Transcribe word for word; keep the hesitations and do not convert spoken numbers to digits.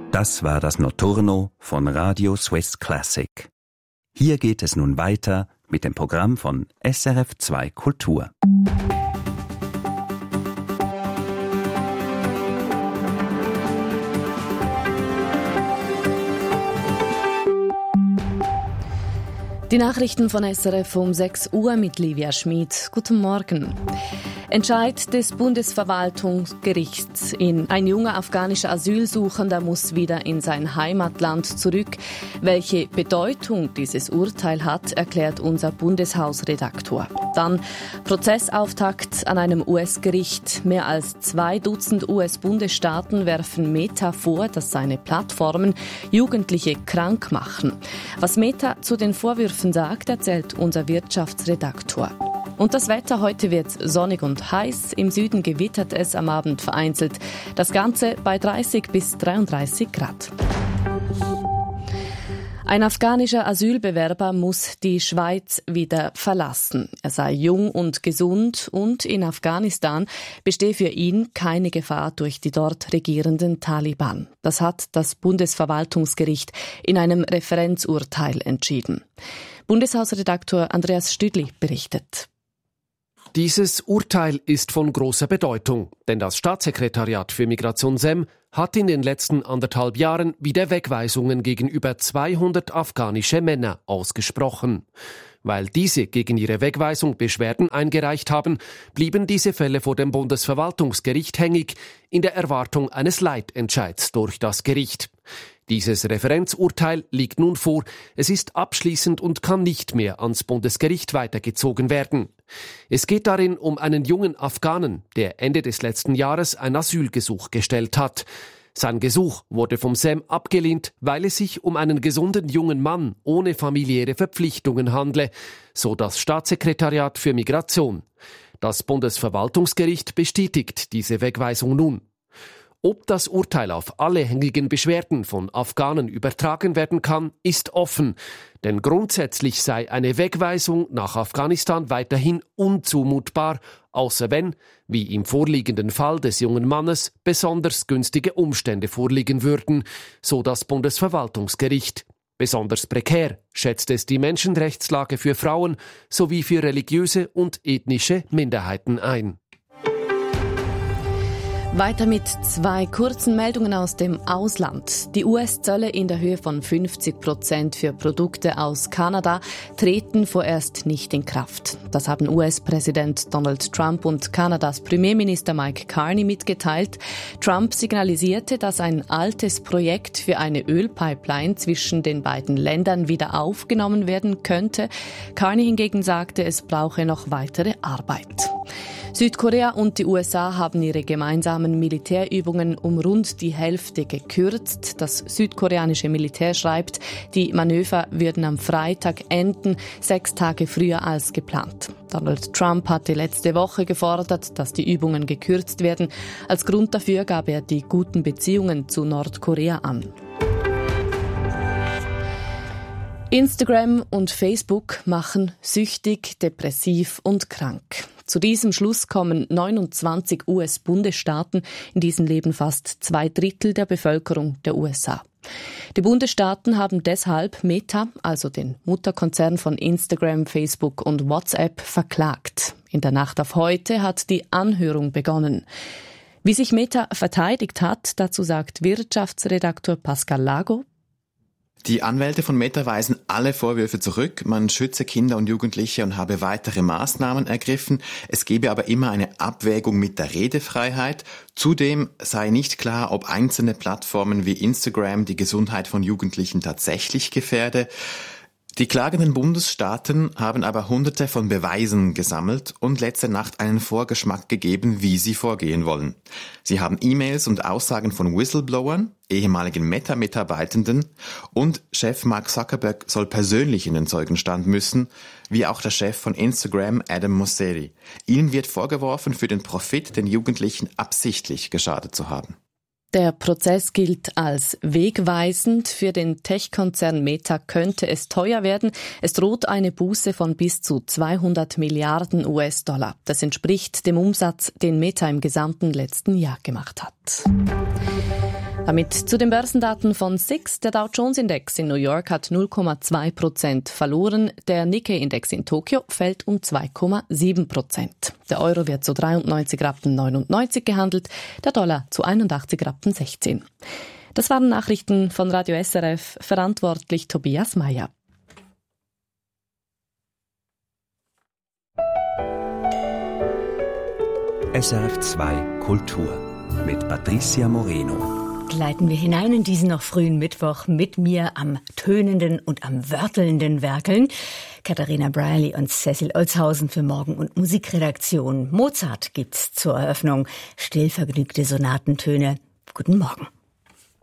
Das war das Notturno von Radio Swiss Classic. Hier geht es nun weiter mit dem Programm von S R F zwei Kultur. Die Nachrichten von S R F um sechs Uhr mit Livia Schmid. Guten Morgen. Entscheid des Bundesverwaltungsgerichts. In ein junger afghanischer Asylsuchender muss wieder in sein Heimatland zurück. Welche Bedeutung dieses Urteil hat, erklärt unser Bundeshausredaktor. Dann Prozessauftakt an einem U S-Gericht. Mehr als zwei Dutzend U S-Bundesstaaten werfen Meta vor, dass seine Plattformen Jugendliche krank machen. Was Meta zu den Vorwürfen sagt, erzählt unser Wirtschaftsredaktor. Und das Wetter: heute wird sonnig und heiß. Im Süden gewittert es, am Abend vereinzelt. Das Ganze bei dreißig bis dreiunddreißig Grad. Ein afghanischer Asylbewerber muss die Schweiz wieder verlassen. Er sei jung und gesund und in Afghanistan bestehe für ihn keine Gefahr durch die dort regierenden Taliban. Das hat das Bundesverwaltungsgericht in einem Referenzurteil entschieden. Bundeshausredaktor Andreas Stüdli berichtet. Dieses Urteil ist von großer Bedeutung, denn das Staatssekretariat für Migration S E M hat in den letzten anderthalb Jahren wieder Wegweisungen gegen über zweihundert afghanische Männer ausgesprochen. Weil diese gegen ihre Wegweisung Beschwerden eingereicht haben, blieben diese Fälle vor dem Bundesverwaltungsgericht hängig, in der Erwartung eines Leitentscheids durch das Gericht. Dieses Referenzurteil liegt nun vor, es ist abschließend und kann nicht mehr ans Bundesgericht weitergezogen werden. Es geht darin um einen jungen Afghanen, der Ende des letzten Jahres ein Asylgesuch gestellt hat. Sein Gesuch wurde vom S E M abgelehnt, weil es sich um einen gesunden jungen Mann ohne familiäre Verpflichtungen handle, so das Staatssekretariat für Migration. Das Bundesverwaltungsgericht bestätigt diese Wegweisung nun. Ob das Urteil auf alle hängigen Beschwerden von Afghanen übertragen werden kann, ist offen. Denn grundsätzlich sei eine Wegweisung nach Afghanistan weiterhin unzumutbar, außer wenn, wie im vorliegenden Fall des jungen Mannes, besonders günstige Umstände vorliegen würden, so das Bundesverwaltungsgericht. Besonders prekär schätzt es die Menschenrechtslage für Frauen sowie für religiöse und ethnische Minderheiten ein. Weiter mit zwei kurzen Meldungen aus dem Ausland. Die U S-Zölle in der Höhe von fünfzig Prozent für Produkte aus Kanada treten vorerst nicht in Kraft. Das haben U S-Präsident Donald Trump und Kanadas Premierminister Mike Carney mitgeteilt. Trump signalisierte, dass ein altes Projekt für eine Ölpipeline zwischen den beiden Ländern wieder aufgenommen werden könnte. Carney hingegen sagte, es brauche noch weitere Arbeit. Südkorea und die U S A haben ihre gemeinsamen Militärübungen um rund die Hälfte gekürzt. Das südkoreanische Militär schreibt, die Manöver würden am Freitag enden, sechs Tage früher als geplant. Donald Trump hatte letzte Woche gefordert, dass die Übungen gekürzt werden. Als Grund dafür gab er die guten Beziehungen zu Nordkorea an. Instagram und Facebook machen süchtig, depressiv und krank. Zu diesem Schluss kommen neunundzwanzig U S-Bundesstaaten. In diesen leben fast zwei Drittel der Bevölkerung der U S A. Die Bundesstaaten haben deshalb Meta, also den Mutterkonzern von Instagram, Facebook und WhatsApp, verklagt. In der Nacht auf heute hat die Anhörung begonnen. Wie sich Meta verteidigt hat, dazu sagt Wirtschaftsredaktor Pascal Lago. Die Anwälte von Meta weisen alle Vorwürfe zurück. Man schütze Kinder und Jugendliche und habe weitere Maßnahmen ergriffen. Es gebe aber immer eine Abwägung mit der Redefreiheit. Zudem sei nicht klar, ob einzelne Plattformen wie Instagram die Gesundheit von Jugendlichen tatsächlich gefährde. Die klagenden Bundesstaaten haben aber Hunderte von Beweisen gesammelt und letzte Nacht einen Vorgeschmack gegeben, wie sie vorgehen wollen. Sie haben E-Mails und Aussagen von Whistleblowern, ehemaligen Meta-Mitarbeitenden und Chef Mark Zuckerberg soll persönlich in den Zeugenstand müssen, wie auch der Chef von Instagram, Adam Mosseri. Ihnen wird vorgeworfen, für den Profit den Jugendlichen absichtlich geschadet zu haben. Der Prozess gilt als wegweisend. Für den Tech-Konzern Meta könnte es teuer werden. Es droht eine Buße von bis zu zweihundert Milliarden U S-Dollar. Das entspricht dem Umsatz, den Meta im gesamten letzten Jahr gemacht hat. Damit zu den Börsendaten von S I X. Der Dow Jones Index in New York hat null Komma zwei Prozent verloren. Der Nikkei-Index in Tokio fällt um zwei Komma sieben Prozent. Der Euro wird zu dreiundneunzig Rappen neunundneunzig gehandelt, der Dollar zu einundachtzig Rappen sechzehn. Das waren Nachrichten von Radio S R F, verantwortlich Tobias Meyer. S R F zwei Kultur mit Patricia Moreno. Gleiten wir hinein in diesen noch frühen Mittwoch mit mir am tönenden und am wörtelnden Werkeln. Katharina Brierley und Cecil Olshausen für Morgen- und Musikredaktion. Mozart gibt's zur Eröffnung. Stillvergnügte Sonatentöne. Guten Morgen.